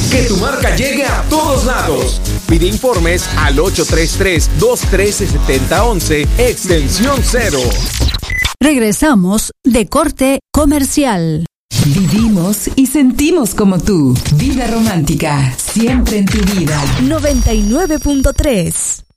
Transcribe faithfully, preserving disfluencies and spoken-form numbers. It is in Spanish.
Que tu marca llegue a todos lados. Pide informes al ocho tres tres, dos uno tres, siete cero uno uno, extensión cero. Regresamos de corte comercial. Vivimos y sentimos como tú. Vida romántica, siempre en tu vida. noventa y nueve punto tres.